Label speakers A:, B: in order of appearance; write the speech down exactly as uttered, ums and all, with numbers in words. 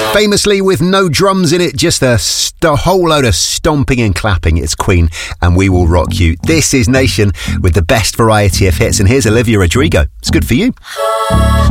A: Famously with no drums in it, just a, st- a whole load of stomping and clapping. It's Queen and We Will Rock You. This is Nation with the best variety of hits. And here's Olivia Rodrigo. It's good for you.